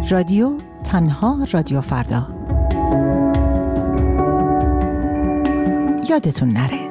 رادیو تنها رادیو فردا. یادتون نره.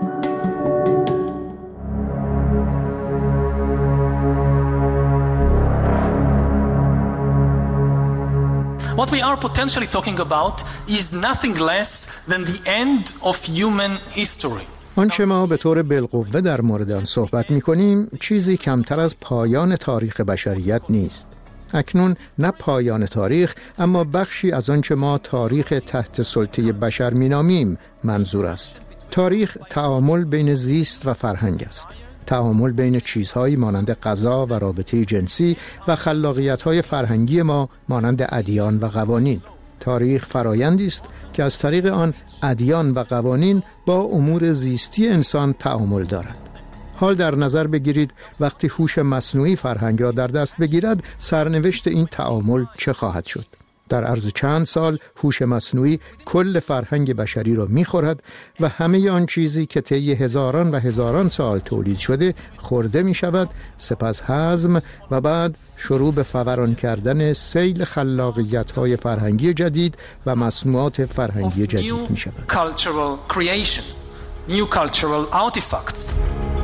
What we are potentially talking about is nothing less than the end of human history. آنچه ما به طور بالقوه در مورد آن صحبت می‌کنیم چیزی کمتر از پایان تاریخ بشریت نیست. اکنون نه پایان تاریخ، اما بخشی از آنچه ما تاریخ تحت سلطه بشر می‌نامیم منظور است. تاریخ تعامل بین زیست و فرهنگ است. تعامل بین چیزهایی مانند غذا و رابطه جنسی و خلاقیت‌های فرهنگی ما مانند ادیان و قوانین. تاریخ فرایندی است که از طریق آن ادیان و قوانین با امور زیستی انسان تعامل دارد. حال در نظر بگیرید وقتی هوش مصنوعی فرهنگ را در دست بگیرد، سرنوشت این تعامل چه خواهد شد؟ در عرض چند سال هوش مصنوعی کل فرهنگ بشری را می‌خورد و همه آن چیزی که طی هزاران و هزاران سال تولید شده خورده می‌شود، سپس هضم و بعد شروع به فوران کردن سیل خلاقیت‌های فرهنگی جدید و مصنوعات فرهنگی جدید می‌شود. Cultural creations, new cultural artifacts.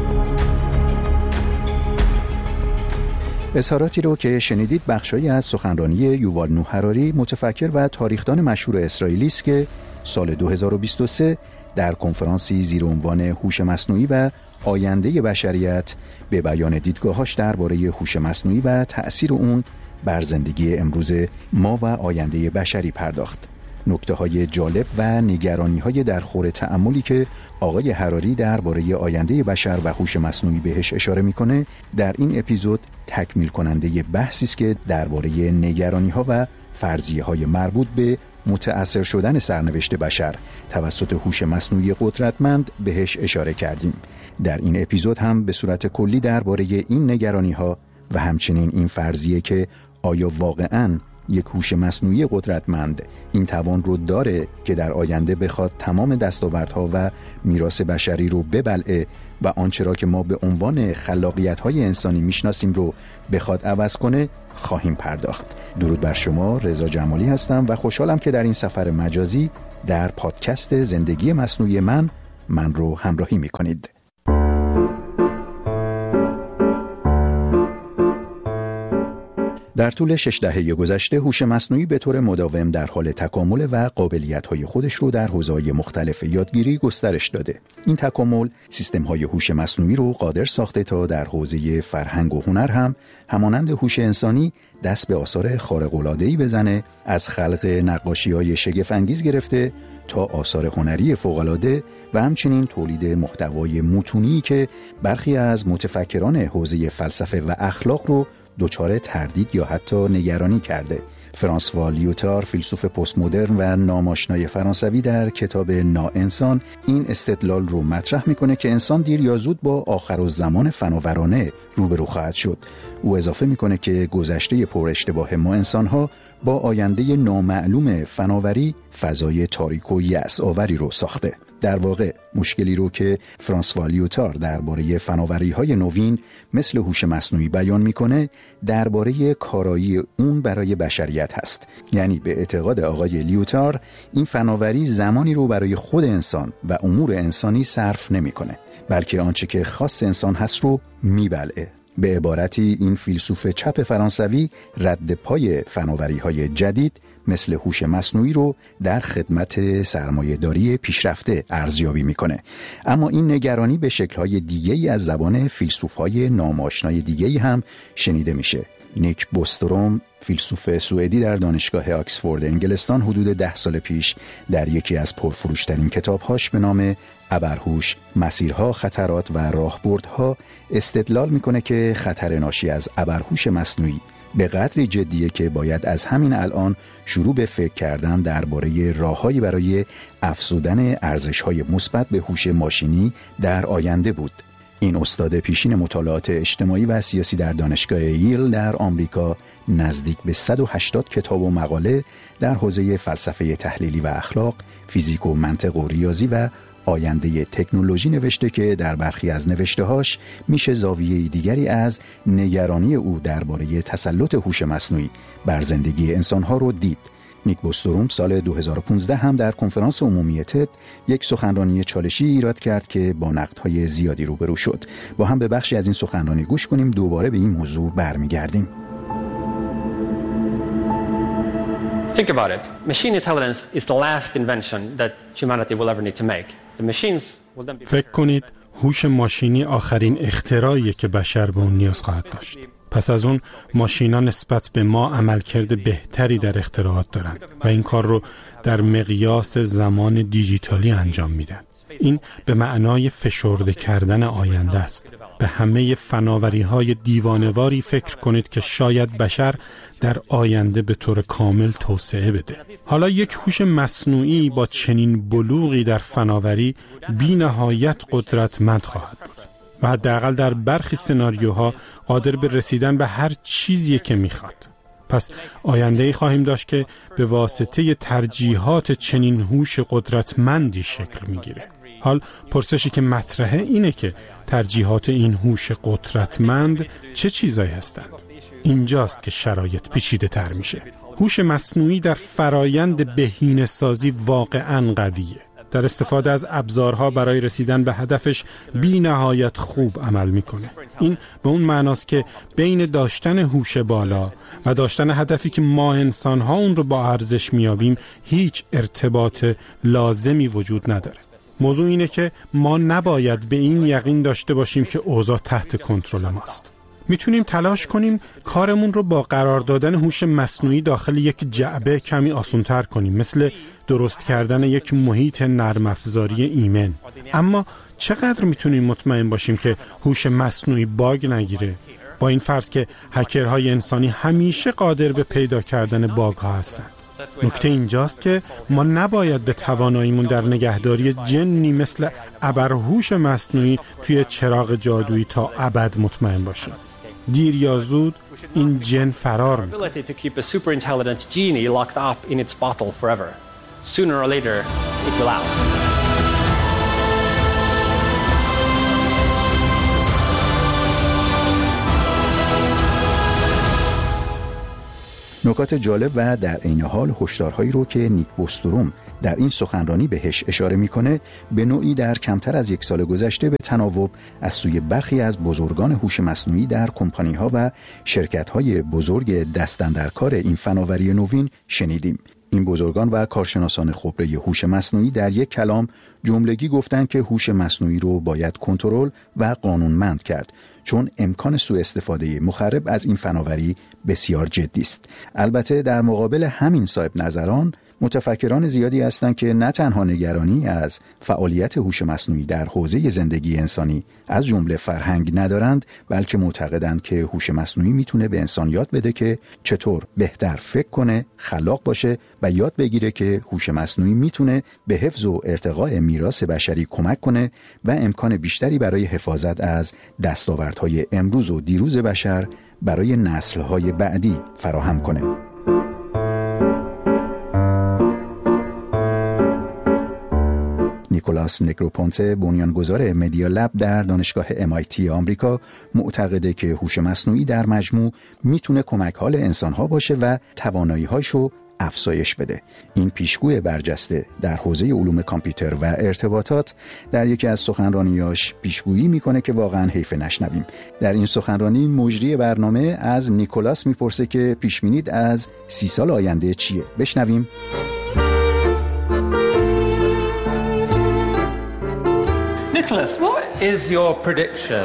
اظهاراتی رو که شنیدید بخشایی از سخنرانی یووال نوح هراری، متفکر و تاریخدان مشهور اسرائیلی است که سال 2023 در کنفرانسی زیر عنوان هوش مصنوعی و آینده بشریت به بیان دیدگاهاش درباره هوش مصنوعی و تأثیر اون بر زندگی امروز ما و آینده بشری پرداخت. نکته‌های جالب و نگرانی‌های در خور تأملی که آقای هراری درباره آینده بشر و هوش مصنوعی بهش اشاره می‌کنه در این اپیزود تکمیل کننده بحثی است که درباره نگرانی‌ها و فرضیه‌های مربوط به متأثر شدن سرنوشت بشر توسط هوش مصنوعی قدرتمند بهش اشاره کردیم. در این اپیزود هم به صورت کلی درباره این نگرانی‌ها و همچنین این فرضیه که آیا واقعاً یک هوش مصنوعی قدرتمند این توان رو داره که در آینده بخواد تمام دستاوردها و میراث بشری رو ببلعه و آنچه را که ما به عنوان خلاقیت‌های انسانی میشناسیم رو بخواد عوض کنه خواهیم پرداخت. درود بر شما، رضا جمالی هستم و خوشحالم که در این سفر مجازی در پادکست زندگی مصنوعی من رو همراهی میکنید. در طول 6 دهه گذشته هوش مصنوعی به طور مداوم در حال تکامل و قابلیت‌های خودش رو در حوزه‌های مختلف یادگیری گسترش داده. این تکامل سیستم‌های هوش مصنوعی رو قادر ساخته تا در حوزه فرهنگ و هنر هم همانند هوش انسانی دست به آثار خارق‌العاده‌ای بزنه، از خلق نقاشی‌های شگفت‌انگیز گرفته تا آثار هنری فوق‌العاده و همچنین تولید محتوای متونی که برخی از متفکران حوزه فلسفه و اخلاق رو دچار تردید یا حتی نگرانی کرده. فرانسوا لیوتار، فیلسوف پست مدرن و ناماشنای فرانسوی، در کتاب ناانسان این استدلال رو مطرح میکنه که انسان دیر یا زود با آخرالزمان فناورانه روبرو خواهد شد. او اضافه میکنه که گذشته پر اشتباه ما انسانها با آینده نامعلوم فناوری فضای تاریک و یأس‌آوری رو ساخته. در واقع مشکلی رو که فرانسوا لیوتار درباره فناوری‌های نوین مثل هوش مصنوعی بیان میکنه درباره کارایی اون برای بشریت هست. یعنی به اعتقاد آقای لیوتار این فناوری زمانی رو برای خود انسان و امور انسانی صرف نمیکنه، بلکه آنچه که خاص انسان هست رو میبلعه. به عبارتی این فیلسوف چپ فرانسوی رد پای فناوری‌های جدید مثل هوش مصنوعی رو در خدمت سرمایه‌داری پیشرفته ارزیابی میکنه. اما این نگرانی به شکل‌های دیگه‌ای از زبان فیلسوف‌های ناماشنای دیگه‌ای هم شنیده میشه. نیک بوستروم، فیلسوف سوئدی، در دانشگاه آکسفورد انگلستان حدود 10 سال پیش در یکی از پرفروش‌ترین کتاب‌هاش به نام ابرهوش، مسیرها، خطرات و راهبردها استدلال میکنه که خطر ناشی از ابرهوش مصنوعی به قدری جدیه که باید از همین الان شروع به فکر کردن درباره راههایی برای افزودن ارزش‌های مثبت به هوش ماشینی در آینده بود. این استاد پیشین مطالعات اجتماعی و سیاسی در دانشگاه ییل در آمریکا نزدیک به 180 کتاب و مقاله در حوزه فلسفه تحلیلی و اخلاق، فیزیک و منطق و ریاضی و آینده تکنولوژی نوشته که در برخی از نوشته‌هاش میشه زاویه دیگری از نگرانی او درباره تسلط هوش مصنوعی بر زندگی انسان‌ها رو دید. نیک بوستروم سال 2015 هم در کنفرانس عمومی تد یک سخنرانی چالشی ایراد کرد که با نقدهای زیادی روبرو شد. با هم به بخشی از این سخنرانی گوش کنیم، دوباره به این موضوع برمیگردیم. Think about it. Machine intelligence is the last invention that humanity will ever need to make. The machines will then be... فکر کنید هوش ماشینی آخرین اختراعیه که بشر به اون نیاز خواهد داشت. پس از اون ماشینا نسبت به ما عملکرد بهتری در اختراعات دارن و این کار رو در مقیاس زمان دیجیتالی انجام میدن. این به معنای فشرده کردن آینده است. به همه فناوری‌های دیوانه‌واری فکر کنید که شاید بشر در آینده به طور کامل توسعه بده. حالا یک هوش مصنوعی با چنین بلوغی در فناوری بی‌نهایت قدرتمند خواهد بود و حداقل در برخی سناریوها قادر به رسیدن به هر چیزی که میخواد. پس آینده‌ای خواهیم داشت که به واسطه ترجیحات چنین هوش قدرتمندی شکل میگیره. حال پرسشی که مطرحه اینه که ترجیحات این هوش قدرتمند چه چیزایی هستند؟ اینجاست که شرایط پیچیده تر میشه. هوش مصنوعی در فرایند بهینه‌سازی واقعاً قویه. در استفاده از ابزارها برای رسیدن به هدفش بی نهایت خوب عمل میکنه. این به اون معناست که بین داشتن هوش بالا و داشتن هدفی که ما انسانها اون رو با ارزش میابیم هیچ ارتباط لازمی وجود نداره. موضوع اینه که ما نباید به این یقین داشته باشیم که اوضاع تحت کنترل ماست. میتونیم تلاش کنیم کارمون رو با قرار دادن هوش مصنوعی داخل یک جعبه کمی آسان‌تر کنیم، مثل درست کردن یک محیط نرم افزاری ایمن. اما چقدر میتونیم مطمئن باشیم که هوش مصنوعی باگ نگیره؟ با این فرض که هکرهای انسانی همیشه قادر به پیدا کردن باگ ها هستند. نکته اینجاست که ما نباید به تواناییمون در نگهداری جنی مثل ابرهوش مصنوعی توی چراغ جادویی تا ابد مطمئن باشیم. دیر یا زود این جن فرار می‌کنه. نکات جالب و در عین حال هشدارهایی رو که نیک بوستروم در این سخنرانی بهش اشاره میکنه به نوعی در کمتر از یک سال گذشته به تناوب از سوی برخی از بزرگان هوش مصنوعی در کمپانی‌ها و شرکت‌های بزرگ دست‌اندرکار این فناوری نوین شنیدیم. این بزرگان و کارشناسان خبره هوش مصنوعی در یک کلام جملگی گفتند که هوش مصنوعی رو باید کنترل و قانونمند کرد، چون امکان سوء استفاده مخرب از این فناوری بسیار جدی است. البته در مقابل همین صاحب نظران متفکران زیادی هستند که نه تنها نگرانی از فعالیت هوش مصنوعی در حوزه زندگی انسانی از جمله فرهنگ ندارند، بلکه معتقدند که هوش مصنوعی میتونه به انسان یاد بده که چطور بهتر فکر کنه، خلاق باشه و یاد بگیره که هوش مصنوعی میتونه به حفظ و ارتقاء میراث بشری کمک کنه و امکان بیشتری برای حفاظت از دستاوردهای امروز و دیروز بشر برای نسل‌های بعدی فراهم کنه. نیکولاس نگروپونته، بنیانگذار مدیا لب در دانشگاه MIT آمریکا، معتقده که هوش مصنوعی در مجموع میتونه کمک حال انسان‌ها باشه و توانایی‌هاشو افزایش بده. این پیشگوی برجسته در حوزه علوم کامپیوتر و ارتباطات در یکی از سخنرانیاش پیشگویی میکنه که واقعا حیف نشنویم. در این سخنرانی مجری برنامه از نیکولاس میپرسه که پیشبینیت از 30 سال آینده چیه؟ بشنویم. Nicholas, what is your prediction?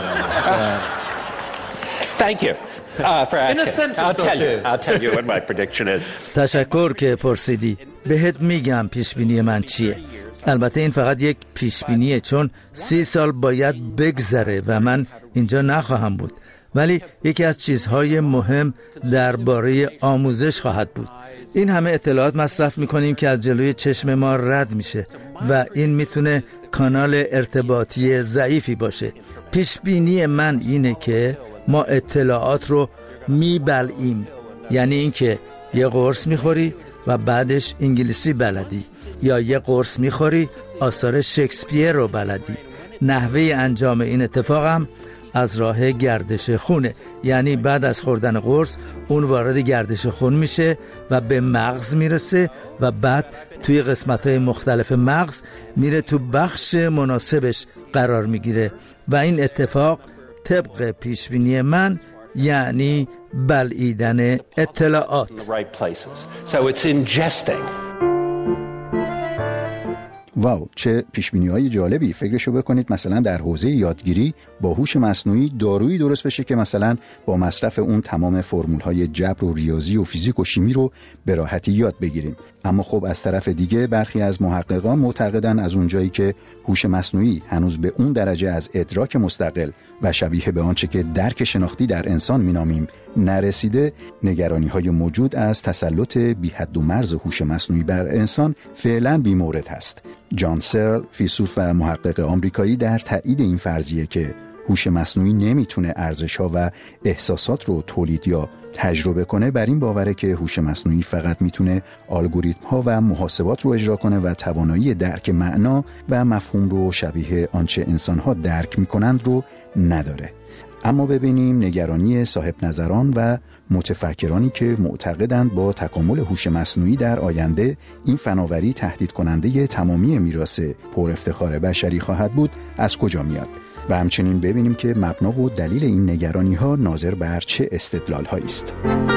Thank you for asking. I'll tell you what my prediction is. تشکر که پرسیدی. بهت میگم پیشبینی من چیه. البته این فقط یک پیشبینیه، چون 30 سال باید بگذره و من اینجا نخواهم بود. ولی یکی از چیزهای مهم درباره آموزش خواهد بود. این همه اطلاعات مصرف میکنیم که از جلوی چشم ما رد میشه و این میتونه کانال ارتباطی ضعیفی باشه. پیشبینی من اینه که ما اطلاعات رو میبلعیم، یعنی اینکه یه قرص میخوری و بعدش انگلیسی بلدی، یا یه قرص میخوری آثار شکسپیر رو بلدی. نحوه انجام این اتفاق هم از راه گردش خونه، یعنی بعد از خوردن قرص اون وارد گردش خون میشه و به مغز میرسه و بعد توی قسمت‌های مختلف مغز میره تو بخش مناسبش قرار میگیره و این اتفاق طبق پیشبینی من یعنی بلعیدن اطلاعات. واو، چه پیشبینی‌های جالبی. فکرشو بکنید مثلا در حوزه یادگیری با هوش مصنوعی دارویی درست بشه که مثلا با مصرف اون تمام فرمول‌های جبر و ریاضی و فیزیک و شیمی رو به راحتی یاد بگیریم. اما خب از طرف دیگه برخی از محققان معتقدن از اونجایی که هوش مصنوعی هنوز به اون درجه از ادراک مستقل و شبیه به آنچه که درک شناختی در انسان مینامیم نرسیده، نگرانی‌های موجود از تسلط بی حد و مرز هوش مصنوعی بر انسان فعلا بی‌مورد هست. جان سرل، فیلسوف و محقق آمریکایی، در تایید این فرضیه که هوش مصنوعی نمیتونه ارزش‌ها و احساسات رو تولید یا تجربه کنه، بر این باوره که هوش مصنوعی فقط میتونه الگوریتم‌ها و محاسبات رو اجرا کنه و توانایی درک معنا و مفهوم رو شبیه آنچه انسان‌ها درک میکنند رو نداره. اما ببینیم نگرانی صاحب نظران و متفکرانی که معتقدند با تکامل هوش مصنوعی در آینده این فناوری تهدید کننده تمامی میراث پر افتخار بشری خواهد بود از کجا میاد و همچنین ببینیم که مبنا و دلیل این نگرانی‌ها ناظر بر چه استدلال‌هایی است.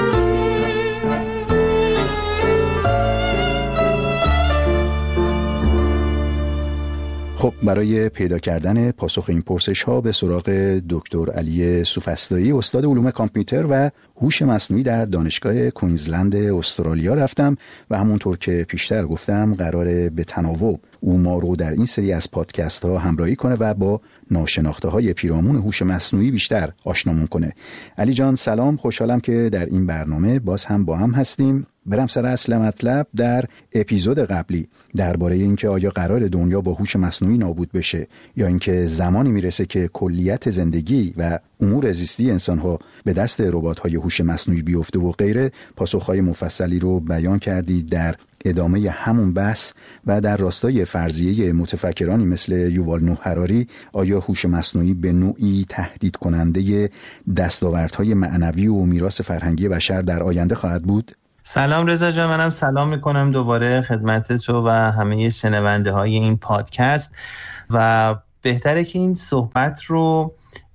خب برای پیدا کردن پاسخ این پرسش‌ها به سراغ دکتر علی سوفسطایی، استاد علوم کامپیوتر و هوش مصنوعی در دانشگاه کوینزلند استرالیا رفتم و همونطور که پیشتر گفتم قراره به تناوب او ما رو در این سری از پادکست ها همراهی کنه و با ناشناخته های پیرامون هوش مصنوعی بیشتر آشنامون کنه. علی جان سلام، خوشحالم که در این برنامه باز هم با هم هستیم. برم سر اصل مطلب. در اپیزود قبلی درباره اینکه آیا قرار دنیا با هوش مصنوعی نابود بشه یا اینکه زمانی میرسه که کلیت زندگی و امور زیستی انسان‌ها به دست ربات‌های هوش مصنوعی بیفته و غیره، پاسخ‌های مفصلی رو بیان کردید در ادامه همون بحث و در راستای فرضیه متفکرانی مثل یووال نوح هراری، آیا هوش مصنوعی به نوعی تهدید کننده دستاوردهای معنوی و میراث فرهنگی بشر در آینده خواهد بود؟ سلام رضا جان، منم سلام میکنم دوباره خدمت تو و همه شنونده های این پادکست و بهتره که این صحبت رو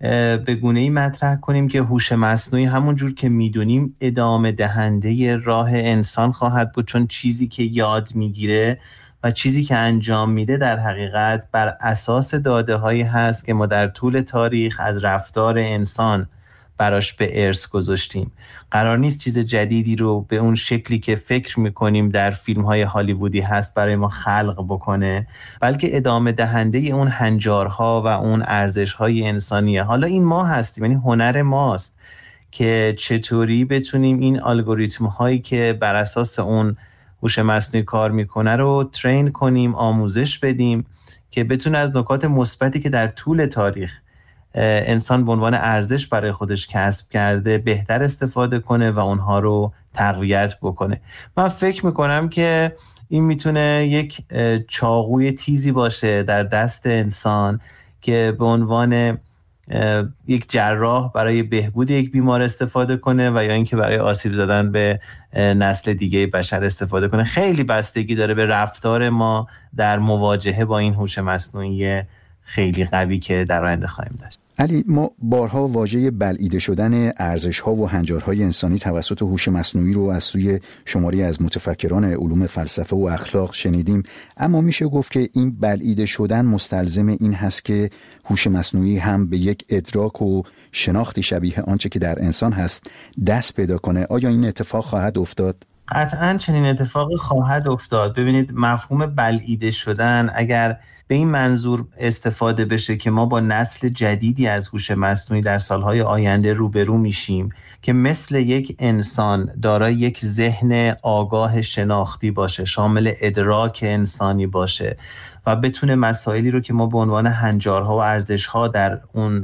به گونه‌ای مطرح کنیم که هوش مصنوعی همون جور که میدونیم ادامه دهنده راه انسان خواهد بود، چون چیزی که یاد میگیره و چیزی که انجام میده در حقیقت بر اساس داده هایی هست که ما در طول تاریخ از رفتار انسان براش به ارث گذاشتیم. قرار نیست چیز جدیدی رو به اون شکلی که فکر میکنیم در فیلم های هالیوودی هست برای ما خلق بکنه، بلکه ادامه دهنده اون هنجارها و اون ارزشهای انسانیه. حالا این ما هستیم، یعنی هنر ماست که چطوری بتونیم این الگوریتم هایی که بر اساس اون هوش مصنوعی کار میکنه رو ترین کنیم، آموزش بدیم که بتونه از نکات مثبتی که در طول تاریخ انسان به عنوان ارزش برای خودش کسب کرده بهتر استفاده کنه و اونها رو تقویت بکنه. من فکر میکنم که این میتونه یک چاقوی تیزی باشه در دست انسان که به عنوان یک جراح برای بهبود یک بیمار استفاده کنه و یا اینکه برای آسیب زدن به نسل دیگه بشر استفاده کنه. خیلی بستگی داره به رفتار ما در مواجهه با این هوش مصنوعی خیلی قوی که در آینده خواهیم داشت. علی، ما بارها واژه بلعیده شدن ارزش‌ها و هنجارهای انسانی توسط هوش مصنوعی رو از سوی شماری از متفکران علوم فلسفه و اخلاق شنیدیم، اما میشه گفت که این بلعیده شدن مستلزم این هست که هوش مصنوعی هم به یک ادراک و شناختی شبیه آنچه که در انسان هست دست پیدا کنه. آیا این اتفاق خواهد افتاد؟ قطعاً چنین اتفاقی خواهد افتاد. ببینید، مفهوم بلعیده شدن اگر به این منظور استفاده بشه که ما با نسل جدیدی از هوش مصنوعی در سالهای آینده روبرو میشیم که مثل یک انسان دارای یک ذهن آگاه شناختی باشه، شامل ادراک انسانی باشه و بتونه مسائلی رو که ما به عنوان هنجارها و ارزشها در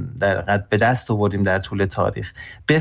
به دست آوردیم در طول تاریخ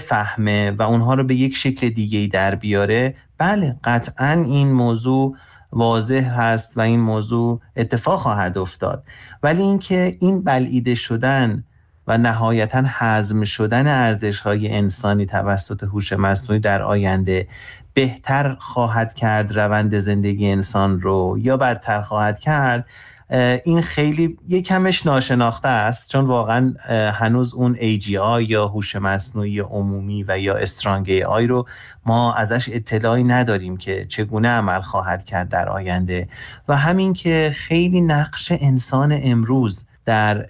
بفهمه و اونها رو به یک شکل دیگه‌ای در بیاره، بله قطعاً این موضوع واضح هست و این موضوع اتفاق خواهد افتاد. ولی اینکه این بلعیده شدن و نهایتاً هضم شدن ارزش‌های انسانی توسط هوش مصنوعی در آینده بهتر خواهد کرد روند زندگی انسان رو یا بدتر خواهد کرد، این خیلی یکمش ناشناخته است، چون واقعا هنوز اون AGI یا هوش مصنوعی عمومی و یا استرانگ AI رو ما ازش اطلاعی نداریم که چگونه عمل خواهد کرد در آینده. و همین که خیلی نقش انسان امروز در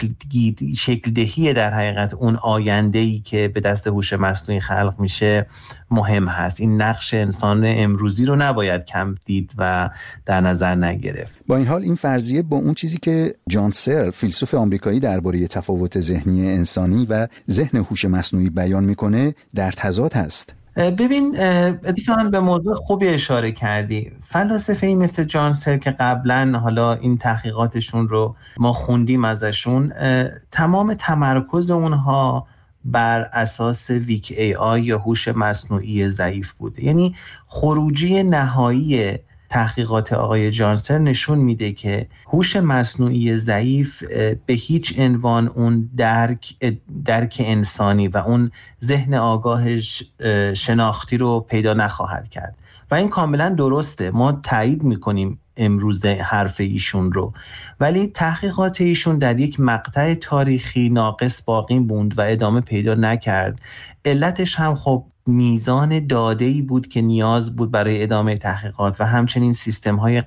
شکل دهی در حقیقت اون آینده‌ای که به دست هوش مصنوعی خلق میشه مهم هست. این نقش انسان امروزی رو نباید کم دید و در نظر نگرفت. با این حال این فرضیه با اون چیزی که جان سرل فیلسوف آمریکایی درباره تفاوت ذهنی انسانی و ذهن هوش مصنوعی بیان میکنه در تضاد هست. ببین، اتفاقاً به موضوع خوبی اشاره کردی. فلاسفه‌ای مثل جان سرل که قبلا حالا این تحقیقاتشون رو ما خوندیم ازشون، تمام تمرکز اونها بر اساس ویک AI یا هوش مصنوعی ضعیف بوده. یعنی خروجی نهایی تحقیقات آقای جان سرل نشون میده که هوش مصنوعی ضعیف به هیچ عنوان اون درک انسانی و اون ذهن آگاه شناختی رو پیدا نخواهد کرد و این کاملا درسته. ما تایید میکنیم امروزه حرف ایشون رو، ولی تحقیقات ایشون در یک مقطع تاریخی ناقص باقی موند و ادامه پیدا نکرد. علتش هم خب میزان داده‌ای بود که نیاز بود برای ادامه تحقیقات و همچنین سیستم‌های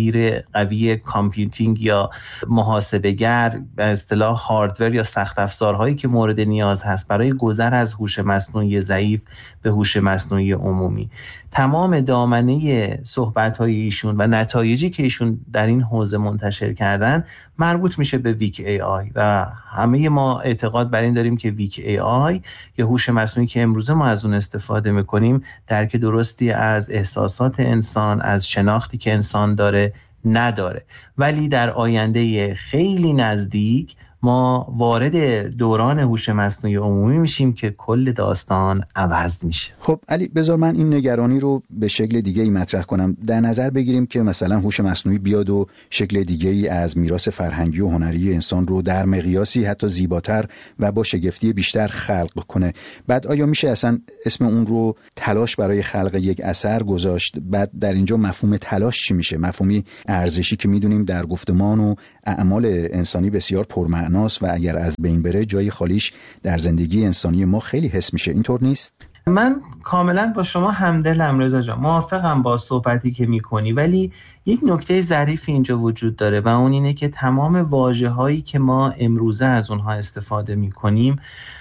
قوی کامپیوتینگ یا محاسبه‌گر، به اصطلاح هاردور یا سخت افزارهایی که مورد نیاز هست برای گذر از هوش مصنوعی ضعیف به هوش مصنوعی عمومی. تمام دامنه صحبت‌های ایشون و نتایجی که ایشون در این حوزه منتشر کردن مربوط میشه به ویک AI و همه ما اعتقاد بر این داریم که ویک AI یا هوش مصنوعی که امروزه ما از اون استفاده میکنیم درک درستی از احساسات انسان، از شناختی که انسان داره نداره. ولی در آینده خیلی نزدیک ما وارد دوران هوش مصنوعی عمومی میشیم که کل داستان عوض میشه. خب علی، بذار من این نگرانی رو به شکل دیگه ای مطرح کنم. در نظر بگیریم که مثلا هوش مصنوعی بیاد و شکل دیگه ای از میراث فرهنگی و هنری انسان رو در مقیاسی حتی زیباتر و با شگفتی بیشتر خلق کنه. بعد آیا میشه اصلا اسم اون رو تلاش برای خلق یک اثر گذاشت؟ بعد در اینجا مفهوم تلاش چی میشه؟ مفهومی ارزشی که میدونیم در گفتمان و اعمال انسانی بسیار پرمعناست و اگر از بین بره جای خالیش در زندگی انسانی ما خیلی حس میشه. اینطور نیست؟ من کاملا با شما همدلم رضا جان، موافقم با صحبتی که میکنی، ولی یک نکته ظریفی اینجا وجود داره و اون اینه که تمام واژه‌هایی که ما امروزه از اونها استفاده میکنیم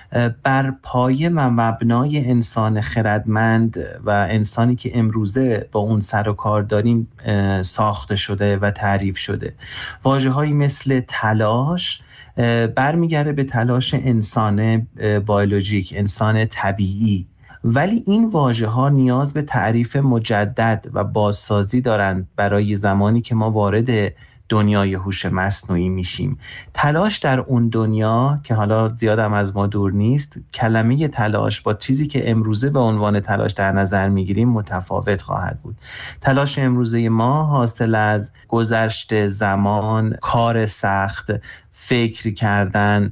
بر پایه و مبنای انسان خردمند و انسانی که امروزه با اون سر و کار داریم ساخته شده و تعریف شده. واژه‌هایی مثل تلاش برمیگرده به تلاش انسان بیولوژیک، انسان طبیعی، ولی این واژه‌ها نیاز به تعریف مجدد و بازسازی دارند برای زمانی که ما وارد دنیای هوش مصنوعی میشیم. تلاش در اون دنیا که حالا زیادم از ما دور نیست، کلمه تلاش با چیزی که امروزه به عنوان تلاش در نظر میگیریم متفاوت خواهد بود. تلاش امروزه ما حاصل از گذشت زمان، کار سخت، فکر کردن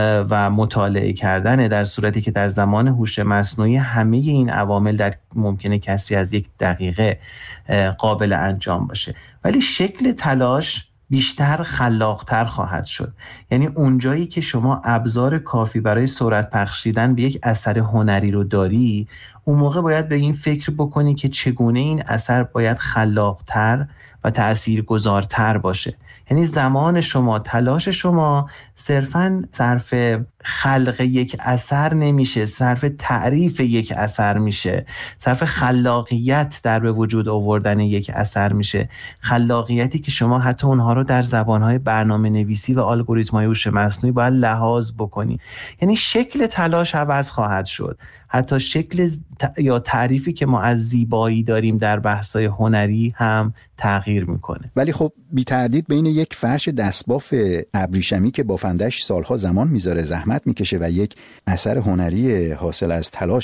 و مطالعه کردن، در صورتی که در زمان هوش مصنوعی همه این عوامل در ممکنه کسری از یک دقیقه قابل انجام باشه، ولی شکل تلاش بیشتر خلاقتر خواهد شد. یعنی اونجایی که شما ابزار کافی برای سرعت بخشیدن به یک اثر هنری رو داری، اون موقع باید به این فکر بکنی که چگونه این اثر باید خلاقتر و تأثیرگذارتر باشه. یعنی زمان شما، تلاش شما صرفاً صرف خلق یک اثر نمیشه، صرف تعریف یک اثر میشه، صرف خلاقیت در به وجود آوردن یک اثر میشه. خلاقیتی که شما حتی اونها رو در زبانهای برنامه نویسی و الگوریتم‌های هوش مصنوعی باید لحاظ بکنی. یعنی شکل تلاش عوض خواهد شد، حتی شکل یا تعریفی که ما از زیبایی داریم در بحث‌های هنری هم تغییر میکنه. ولی خب بی تردید بین یک فرش دستباف ابریشمی که بافندش سالها زمان میذاره، زحمت میکشه و یک اثر هنری حاصل از تلاش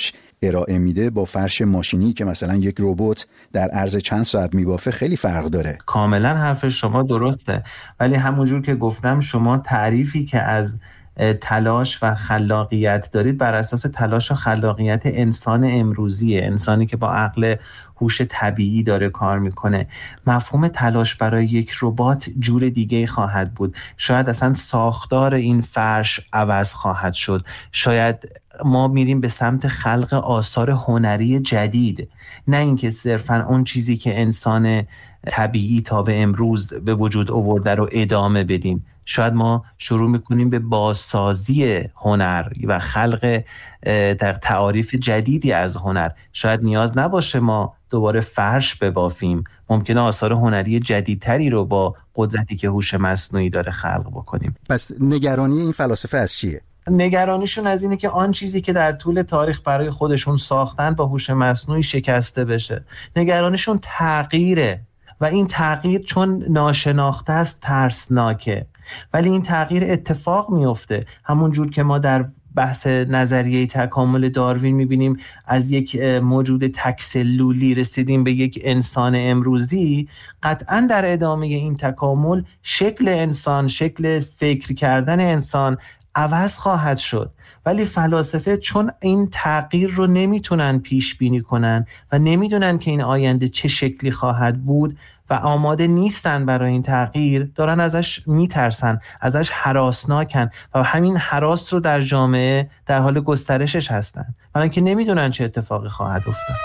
ارائه میده با فرش ماشینی که مثلا یک ربات در عرض چند ساعت میبافه خیلی فرق داره. کاملا حرف شما درسته، ولی همونجور که گفتم شما تعریفی که از تلاش و خلاقیت دارید بر اساس تلاش و خلاقیت انسان امروزیه، انسانی که با عقل هوش طبیعی داره کار میکنه. مفهوم تلاش برای یک ربات جور دیگه خواهد بود. شاید اصلا ساختار این فرش عوض خواهد شد. شاید ما میریم به سمت خلق آثار هنری جدید، نه اینکه صرفا اون چیزی که انسان طبیعی تا به امروز به وجود آورده رو ادامه بدیم. شاید ما شروع میکنیم به بازسازی هنر و خلق تعاریف جدیدی از هنر. شاید نیاز نباشه ما دوباره فرش ببافیم، ممکنه آثار هنری جدیدتری رو با قدرتی که هوش مصنوعی داره خلق بکنیم. پس نگرانی این فلاسفه از چیه؟ نگرانیشون از اینه که آن چیزی که در طول تاریخ برای خودشون ساختن با هوش مصنوعی شکسته بشه. نگرانیشون تغییره و این تغییر چون ناشناخته است ترسناکه، ولی این تغییر اتفاق میفته. همون جور که ما در بحث نظریه تکامل داروین میبینیم از یک موجود تک‌سلولی رسیدیم به یک انسان امروزی، قطعاً در ادامه این تکامل شکل انسان، شکل فکر کردن انسان عوض خواهد شد. ولی فلاسفه چون این تغییر رو نمیتونن پیش بینی کنن و نمیدونن که این آینده چه شکلی خواهد بود و آماده نیستن برای این تغییر، دارن ازش میترسن، ازش هراسناکن و همین هراس رو در جامعه در حال گسترشش هستن، برای اینکه نمیدونن چه اتفاقی خواهد افتاد.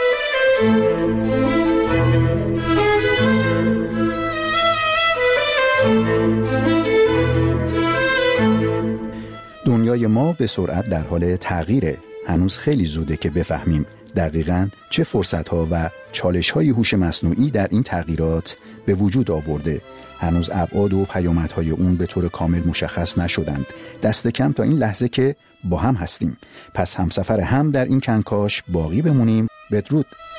دنیای ما به سرعت در حال تغییره. هنوز خیلی زوده که بفهمیم دقیقاً چه فرصت‌ها و چالش‌های هوش مصنوعی در این تغییرات به وجود آورده. هنوز ابعاد و پیامدهای اون به طور کامل مشخص نشدند، دست کم تا این لحظه که با هم هستیم. پس همسفر هم در این کنکاش باقی بمونیم. بدرود.